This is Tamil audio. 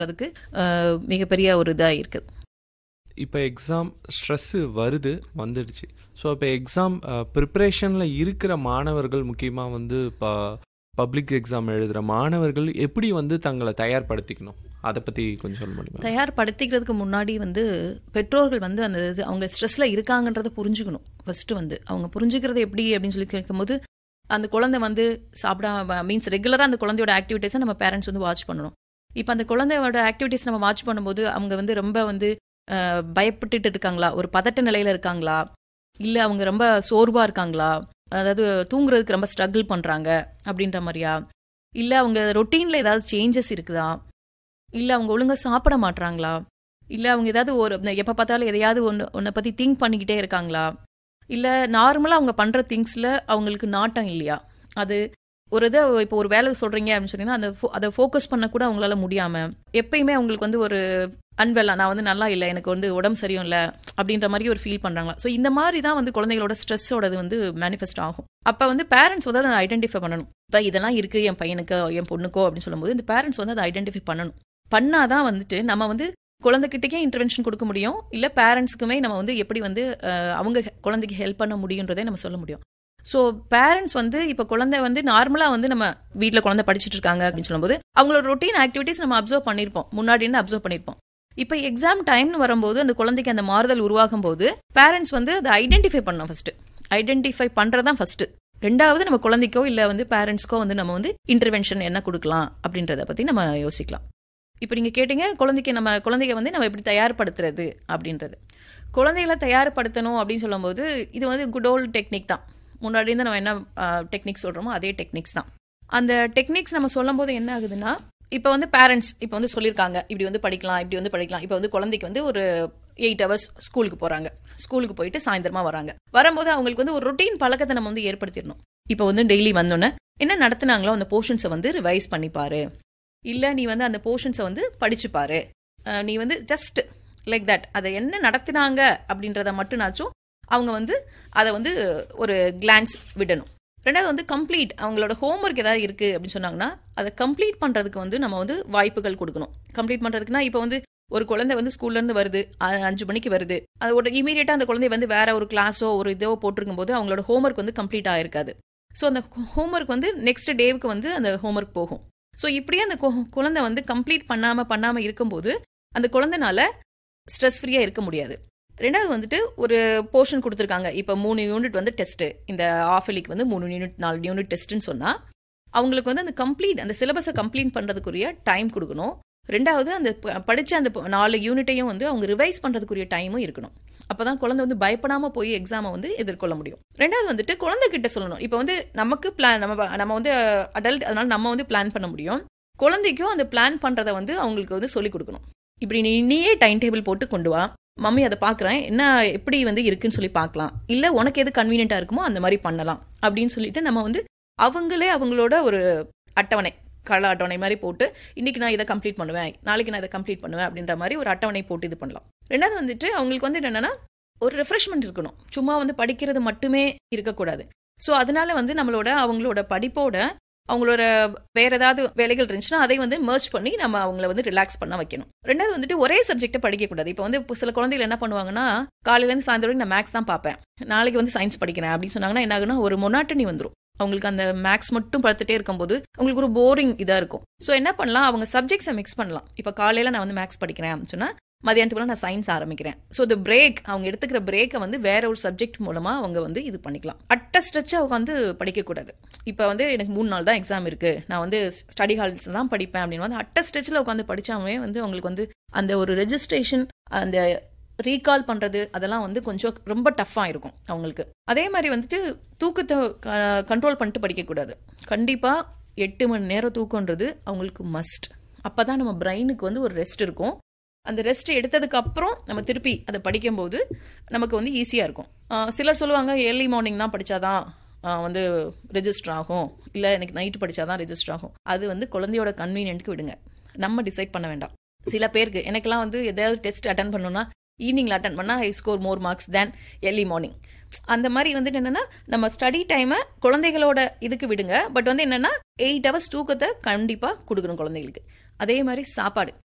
அதுக்கு மிகப்பெரிய ஒரு இதாக இருக்குது. இப்போ எக்ஸாம் ஸ்ட்ரெஸ்ஸு வந்துடுச்சு. ஸோ இப்போ எக்ஸாம் ப்ரிப்ரேஷனில் இருக்கிற மாணவர்கள், முக்கியமாக வந்து இப்போ பப்ளிக் எக்ஸாம் எழுதுகிற மாணவர்கள் எப்படி வந்து தங்களை தயார்படுத்திக்கணும், அதை பற்றி கொஞ்சம் சொல்ல முடியுமா? தயார்படுத்திக்கிறதுக்கு முன்னாடி வந்து பெற்றோர்கள் வந்து அந்த இது அவங்க ஸ்ட்ரெஸ்ஸில் இருக்காங்கன்றதை புரிஞ்சுக்கணும். ஃபஸ்ட்டு வந்து அவங்க புரிஞ்சுக்கிறது எப்படி அப்படின்னு சொல்லி கேட்கும்போது, அந்த குழந்தை வந்து சாப்பிடாம மீன்ஸ் ரெகுலராக அந்த குழந்தையோட ஆக்டிவிட்டீஸை நம்ம பேரண்ட்ஸ் வந்து வாட்ச் பண்ணணும். இப்போ அந்த குழந்தையோட ஆக்டிவிட்டீஸ் நம்ம வாட்ச் பண்ணும்போது அவங்க வந்து ரொம்ப வந்து பயப்பட்டுட்டு இருக்காங்களா, ஒரு பதட்ட நிலையில் இருக்காங்களா, இல்லை அவங்க ரொம்ப சோர்வாக இருக்காங்களா, அதாவது தூங்குறதுக்கு ரொம்ப ஸ்ட்ரகிள் பண்ணுறாங்க அப்படின்ற மாதிரியா, இல்லை அவங்க ரொட்டீனில் ஏதாவது சேஞ்சஸ் இருக்குதா, இல்லை அவங்க ஒழுங்காக சாப்பிட மாட்றாங்களா, இல்லை அவங்க ஏதாவது ஒரு எப்போ பார்த்தாலும் எதையாவது ஒன்றை பற்றி திங்க் பண்ணிக்கிட்டே இருக்காங்களா, இல்லை நார்மலாக அவங்க பண்ணுற திங்ஸில் அவங்களுக்கு நாட்டம் இல்லையா, அது ஒரு இதை இப்போ ஒரு வேலை சொல்கிறீங்க அப்படின்னு சொன்னீங்கன்னா அதை ஃபோக்கஸ் பண்ணக்கூட அவங்களால முடியாமல் எப்பயுமே அவங்களுக்கு வந்து ஒரு அன்வெல்லா, நான் வந்து நல்லா இல்லை, எனக்கு வந்து உடம்பு சரியும் இல்லை அப்படின்ற மாதிரி ஒரு ஃபீல் பண்ணுறாங்களா. ஸோ இந்த மாதிரி தான் வந்து குழந்தைகளோட ஸ்ட்ரெஸ்ஸோடது வந்து மேனிஃபெஸ்ட் ஆகும். அப்போ வந்து பேரண்ட்ஸ் வந்து அதை ஐடென்டிஃபை பண்ணணும். இப்போ இதெல்லாம் இருக்குது என் பையனுக்கோ என் பொண்ணுக்கோ அப்படின்னு சொல்லும்போது இந்த பேரண்ட்ஸ் வந்து அதை ஐடென்டிஃபை பண்ணணும். பண்ணாதான் வந்துட்டு நம்ம வந்து குழந்தைகிட்டக்கே இன்டர்வென்ஷன் கொடுக்க முடியும், இல்லை பேரண்ட்ஸுக்குமே நம்ம வந்து எப்படி வந்து அவங்க குழந்தைக்கு ஹெல்ப் பண்ண முடியுன்றதே நம்ம சொல்ல முடியும். ஸோ பேரண்ட்ஸ் வந்து இப்போ குழந்தை வந்து நார்மலாக வந்து நம்ம வீட்டில் குழந்தை படிச்சுட்டு இருக்காங்க அப்படின்னு சொல்லும்போது அவங்களோட ரொட்டீன் ஆக்டிவிட்டீஸ் நம்ம அப்சர்வ் பண்ணியிருப்போம், முன்னாடி இருந்து அப்சர்வ் பண்ணியிருப்போம். இப்போ எக்ஸாம் டைம்னு வரும்போது அந்த குழந்தைக்கு அந்த மாறுதல் உருவாகும் போது பேரண்ட்ஸ் வந்து அதை ஐடென்டிஃபை பண்ணணும். First identify பண்ணுறதான் first. ரெண்டாவது நம்ம குழந்தைக்கோ இல்லை வந்து பேரண்ட்ஸ்க்கோ வந்து நம்ம வந்து இன்டர்வென்ஷன் என்ன கொடுக்கலாம் அப்படின்றத பற்றி நம்ம யோசிக்கலாம். இப்போ நீங்கள் கேட்டீங்க குழந்தைங்க வந்து நம்ம எப்படி தயார்படுத்துறது அப்படின்றது. குழந்தைகளை தயார்படுத்தணும் அப்படின்னு சொல்லும்போது இது வந்து குட் ஓல்டு டெக்னிக் தான். முன்னாடி இருந்து நம்ம என்ன டெக்னிக்ஸ் சொல்கிறோமோ அதே டெக்னிக்ஸ் தான். அந்த டெக்னிக்ஸ் நம்ம சொல்லும் போது என்ன ஆகுதுன்னா, இப்போ வந்து பேரண்ட்ஸ் இப்போ வந்து சொல்லியிருக்காங்க இப்படி வந்து படிக்கலாம், இப்படி வந்து படிக்கலாம். இப்போ வந்து குழந்தைக்கு வந்து ஒரு 8 hours ஸ்கூலுக்கு போகிறாங்க, ஸ்கூலுக்கு போயிட்டு சாயந்தரமாக வராங்க. வரும்போது அவங்களுக்கு வந்து ஒரு ரொட்டீன் பழக்கத்தை நம்ம வந்து ஏற்படுத்திடணும். இப்போ வந்து டெய்லி வந்தோன்னே என்ன நடத்துனாங்களோ அந்த போர்ஷன்ஸை வந்து ரிவைஸ் பண்ணிப்பாரு, இல்லை நீ வந்து அந்த போர்ஷன்ஸை வந்து படிச்சுப்பாரு, நீ வந்து ஜஸ்ட் லைக் தட் அதை என்ன நடத்தினாங்க அப்படின்றத மட்டும்னாச்சும் அவங்க வந்து அதை வந்து ஒரு கிளான்ஸ் விடணும். ரெண்டாவது வந்து கம்ப்ளீட் அவங்களோட ஹோம்ஒர்க் ஏதாவது இருக்குது அப்படின்னு சொன்னாங்கன்னா அதை கம்ப்ளீட் பண்ணுறதுக்கு வந்து நம்ம வந்து வாய்ப்புகள் கொடுக்கணும். கம்ப்ளீட் பண்ணுறதுக்குனா இப்போ வந்து ஒரு குழந்தை வந்து ஸ்கூல்லேருந்து வருது 5 மணிக்கு வருது, அதோட இமீடியட்டாக அந்த குழந்தை வந்து வேற ஒரு கிளாஸோ ஒரு இதோ போட்டிருக்கும் போது அவங்களோட ஹோம்ஒர்க் வந்து கம்ப்ளீட் ஆகிருக்காது. ஸோ அந்த ஹோம்ஒர்க் வந்து நெக்ஸ்ட் டேவுக்கு வந்து அந்த ஹோம்ஒர்க் போகும். ஸோ இப்படியே அந்த குழந்தை வந்து கம்ப்ளீட் பண்ணாமல் இருக்கும்போது அந்த குழந்தைனால ஸ்ட்ரெஸ் ஃப்ரீயாக இருக்க முடியாது. ரெண்டாவது வந்துட்டு ஒரு போர்ஷன் கொடுத்துருக்காங்க, இப்போ 3 யூனிட் வந்து டெஸ்ட்டு, இந்த ஆஃபலிக்கு வந்து 3 யூனிட் 4 யூனிட் டெஸ்ட்டுன்னு சொன்னால் அவங்களுக்கு வந்து அந்த சிலபஸை கம்ப்ளீட் பண்ணுறதுக்குரிய டைம் கொடுக்கணும். ரெண்டாவது அந்த படித்த அந்த 4 யூனிட்டையும் வந்து அவங்க ரிவைஸ் பண்ணுறதுக்குரிய டைமும் இருக்கணும். அப்போ தான் குழந்தை வந்து பயப்படாமல் போய் எக்ஸாமை வந்து எதிர்கொள்ள முடியும். ரெண்டாவது வந்துட்டு குழந்தைகிட்ட சொல்லணும். இப்போ வந்து நமக்கு பிளான் நம்ம வந்து அடல்ட், அதனால நம்ம வந்து பிளான் பண்ண முடியும். குழந்தைக்கும் அந்த பிளான் பண்ணுறதை வந்து அவங்களுக்கு வந்து சொல்லிக் கொடுக்கணும். இப்படி நீயே டைம் டேபிள் போட்டு கொண்டு வா, மம்மி அதை பார்க்குறேன், என்ன எப்படி வந்து இருக்குன்னு சொல்லி பார்க்கலாம், இல்லை உனக்கு எது கன்வீனியண்ட்டாக இருக்குமோ அந்த மாதிரி பண்ணலாம் அப்படின்னு சொல்லிட்டு நம்ம வந்து அவங்களோட ஒரு அட்டவணை, கள அட்டவணை மாதிரி போட்டு இன்னைக்கு நான் இதை கம்ப்ளீட் பண்ணுவேன், நாளைக்கு நான் இதை கம்ப்ளீட் பண்ணுவேன் அப்படின்ற மாதிரி ஒரு அட்டவணை போட்டு இது பண்ணலாம். ரெண்டாவது வந்துட்டு அவங்களுக்கு வந்து என்னன்னா ஒரு ரெஃப்ரெஷ்மெண்ட் இருக்கணும், சும்மா வந்து படிக்கிறது மட்டுமே இருக்கக்கூடாது. ஸோ அதனால வந்து அவங்களோட படிப்போட அவங்களோட வேற ஏதாவது வேலைகள் இருந்துச்சுன்னா அதை வந்து மர்ஜ் பண்ணி நம்ம அவங்கள வந்து ரிலாக்ஸ் பண்ண வைக்கணும். ரெண்டாவது வந்துட்டு ஒரே சப்ஜெக்டை படிக்கக்கூடாது. இப்போ வந்து சில குழந்தைகள் என்ன பண்ணுவாங்கன்னா, காலையிலேருந்து சாயந்தரம் நான் மேக்ஸ் தான் பார்ப்பேன், நாளைக்கு வந்து சயின்ஸ் படிக்கிறேன் அப்படின்னு சொன்னாங்கன்னா என்ன ஆகுனா ஒரு மொனாட்டனி வந்துடும். அவங்களுக்கு அந்த மேக்ஸ் மட்டும் பார்த்துட்டே இருக்கும்போது அவங்களுக்கு ஒரு போரிங் இதாக இருக்கும். ஸோ என்ன பண்ணலாம், அவங்க சப்ஜெக்ட்ஸை மிக்ஸ் பண்ணலாம். இப்போ காலையில் நான் வந்து மேக்ஸ் படிக்கிறேன் அப்படின்னு சொன்னால் மதியானத்துக்குள்ள நான் சயின்ஸ் ஆரம்பிக்கிறேன். ஸோ இந்த பிரேக், அவங்க எடுத்துக்கிற பிரேக்கை வந்து வேற ஒரு சப்ஜெக்ட் மூலமாக அவங்க வந்து இது பண்ணிக்கலாம். அட்ட ஸ்ட்ரெச்சாக அவங்க வந்து படிக்கக்கூடாது. இப்போ வந்து எனக்கு 3 நாள் தான் எக்ஸாம் இருக்குது, நான் வந்து ஸ்டடி ஹால்ஸ் தான் படிப்பேன் அப்படின்னு வந்து அட்ட ஸ்ட்ரெச்சில் உட்காந்து படித்தாவே வந்து அவங்களுக்கு வந்து அந்த ஒரு ரெஜிஸ்ட்ரேஷன், அந்த ரீகால் பண்ணுறது அதெல்லாம் வந்து கொஞ்சம் ரொம்ப டஃப்பாக இருக்கும் அவங்களுக்கு. அதே மாதிரி வந்துட்டு தூக்கத்தை கண்ட்ரோல் பண்ணிட்டு படிக்கக்கூடாது. கண்டிப்பாக 8 மணி நேரம் தூக்கன்றது அவங்களுக்கு மஸ்ட். அப்போ தான் நம்ம பிரெயினுக்கு வந்து ஒரு ரெஸ்ட் இருக்கும். அந்த ரெஸ்ட் எடுத்ததுக்கு அப்புறம் நம்ம திருப்பி அதை படிக்கும்போது நமக்கு வந்து ஈஸியாக இருக்கும். சிலர் சொல்லுவாங்க ஏர்லி மார்னிங் தான் படித்தாதான் வந்து ரெஜிஸ்டர் ஆகும், இல்லை எனக்கு நைட்டு படித்தாதான் ரெஜிஸ்டர் ஆகும். அது வந்து குழந்தையோட கன்வீனியன்ட்க்கு விடுங்க, நம்ம டிசைட் பண்ண வேண்டாம். சில பேருக்கு எனக்கெல்லாம் வந்து எதாவது டெஸ்ட் அட்டன் பண்ணணும்னா ஈவினிங்கில் அட்டன் பண்ணால் ஐ ஸ்கோர் மோர் மார்க்ஸ் தேன் ஏர்லி மார்னிங். அந்த மாதிரி வந்துட்டு என்னென்னா நம்ம ஸ்டடி டைமை குழந்தைகளோட இதுக்கு விடுங்க, பட் வந்து என்னென்னா 8 hours தூக்கத்தை கண்டிப்பாக கொடுக்கணும் குழந்தைகளுக்கு. அதே மாதிரி சாப்பாடு,